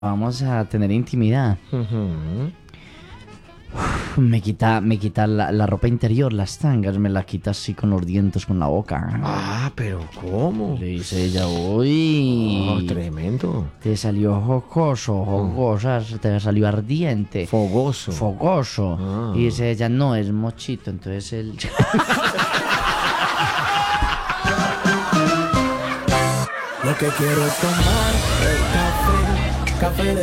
vamos a tener intimidad. Ujú. Me quita la ropa interior, las tangas, me la quita así con los dientes, con la boca. Ah, pero ¿cómo? Le dice ella, uy, Oh, tremendo. te salió jocoso, jocosa, te salió ardiente, Fogoso. fogoso. Ah. Y dice ella, no, es mochito, entonces él... Lo que quiero es tomar el café, café de